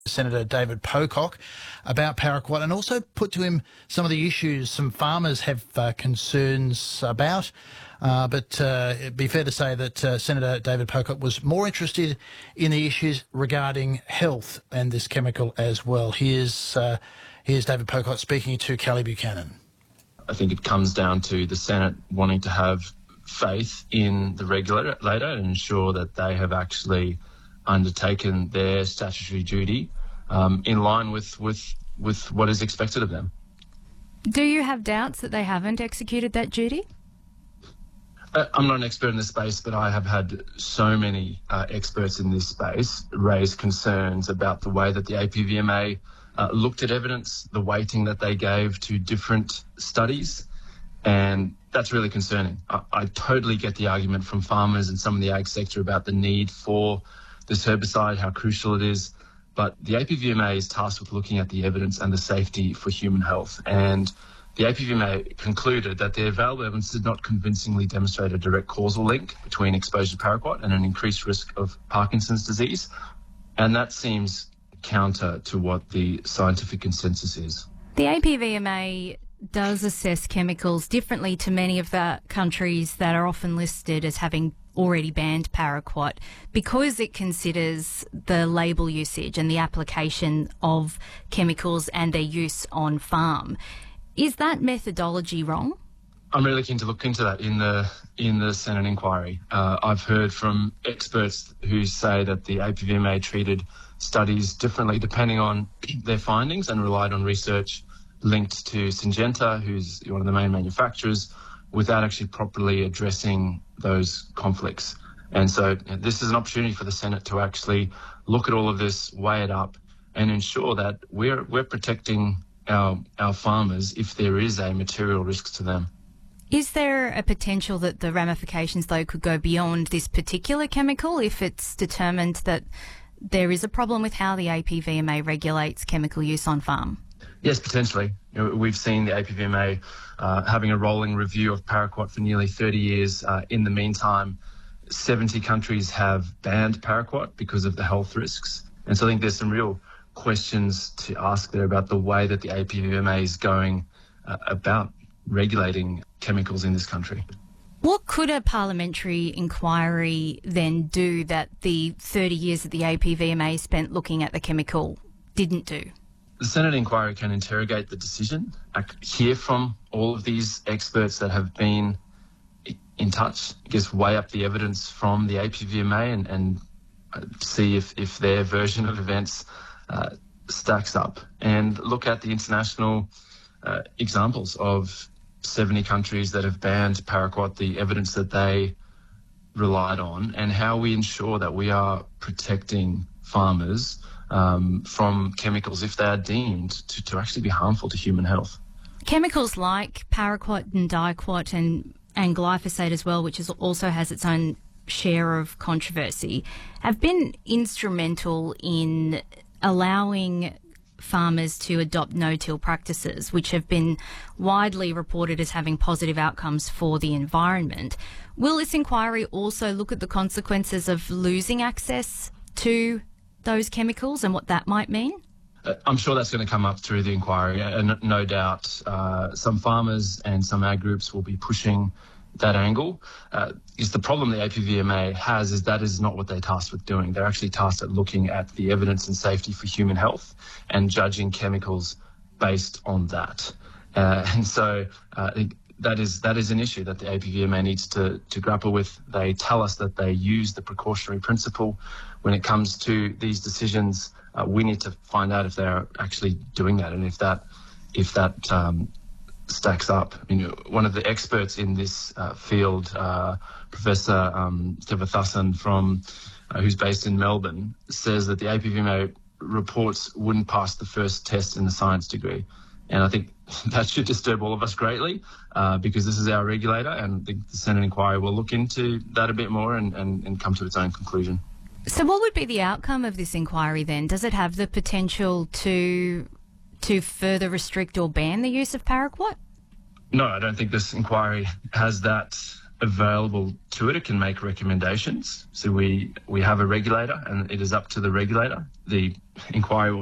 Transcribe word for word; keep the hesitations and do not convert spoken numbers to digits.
Senator David Pocock about paraquat and also put to him some of the issues some farmers have uh, concerns about. Uh, but uh, it'd be fair to say that uh, Senator David Pocock was more interested in the issues regarding health and this chemical as well. Here's, uh, here's David Pocock speaking to Kelly Buchanan. I think it comes down to the Senate wanting to have faith in the regulator and ensure that they have actually undertaken their statutory duty um, in line with, with, with what is expected of them. Do you have doubts that they haven't executed that duty? Uh, I'm not an expert in this space, but I have had so many uh, experts in this space raise concerns about the way that the A P V M A uh, looked at evidence, the weighting that they gave to different studies, and that's really concerning. I, I totally get the argument from farmers and some of the ag sector about the need for this herbicide, how crucial it is, but the A P V M A is tasked with looking at the evidence and the safety for human health. And the A P V M A concluded that the available evidence did not convincingly demonstrate a direct causal link between exposure to paraquat and an increased risk of Parkinson's disease. And that seems counter to what the scientific consensus is. The A P V M A does assess chemicals differently to many of the countries that are often listed as having already banned paraquat because it considers the label usage and the application of chemicals and their use on farm. Is that methodology wrong? I'm really keen to look into that in the in the Senate inquiry. Uh, I've heard from experts who say that the A P V M A treated studies differently depending on their findings and relied on research linked to Syngenta, who's one of the main manufacturers, without actually properly addressing those conflicts. And so this is an opportunity for the Senate to actually look at all of this, weigh it up, and ensure that we're we're protecting our our farmers if there is a material risk to them. Is there a potential that the ramifications, though, could go beyond this particular chemical if it's determined that there is a problem with how the A P V M A regulates chemical use on farm? Yes, potentially. You know, we've seen the A P V M A uh, having a rolling review of paraquat for nearly thirty years. Uh, in the meantime, seventy countries have banned paraquat because of the health risks. And so I think there's some real questions to ask there about the way that the A P V M A is going uh, about regulating chemicals in this country. What could a parliamentary inquiry then do that the thirty years that the A P V M A spent looking at the chemical didn't do? The Senate inquiry can interrogate the decision, hear from all of these experts that have been in touch, I guess weigh up the evidence from the A P V M A and, and see if, if their version of events uh, stacks up, and look at the international uh, examples of seventy countries that have banned paraquat, the evidence that they relied on, and how we ensure that we are protecting farmers Um, from chemicals if they are deemed to, to actually be harmful to human health. Chemicals like paraquat and diquat and, and glyphosate as well, which is, also has its own share of controversy, have been instrumental in allowing farmers to adopt no-till practices, which have been widely reported as having positive outcomes for the environment. Will this inquiry also look at the consequences of losing access to those chemicals and what that might mean? Uh, I'm sure that's going to come up through the inquiry, and no doubt uh, some farmers and some ag groups will be pushing that angle. Uh, is the problem the A P V M A has is that is not what they're tasked with doing. They're actually tasked at looking at the evidence and safety for human health and judging chemicals based on that. Uh, and so uh, I think that is that is an issue that the A P V M A needs to, to grapple with. They tell us that they use the precautionary principle when it comes to these decisions. Uh, we need to find out if they're actually doing that, and if that if that um, stacks up. I mean, one of the experts in this uh, field, uh, Professor um, Sivathasan from uh, who's based in Melbourne, says that the A P V M A reports wouldn't pass the first test in the science degree. And I think that should disturb all of us greatly uh, because this is our regulator, and the, the Senate inquiry will look into that a bit more and, and, and come to its own conclusion. So what would be the outcome of this inquiry then? Does it have the potential to to further restrict or ban the use of paraquat? No, I don't think this inquiry has that available to it. It can make recommendations. So we, we have a regulator, and it is up to the regulator. The inquiry will